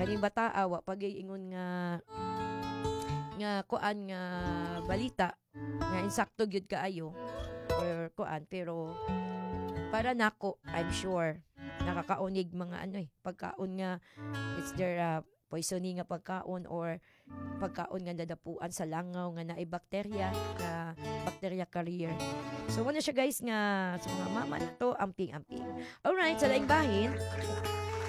kaning bataa wa pag-ingon nga kuan nga balita nga insakto gyud kaayo or kuan, pero para nako I'm sure nakakaunig mga pagkaon nga it's their poisoning nga pagkaon or pagkaon nga nadapuan sa langaw nga naay bakterya nga bacteria carrier. So ano siya guys nga sa mga mama na to, amping-amping. Alright, sa laing bahin,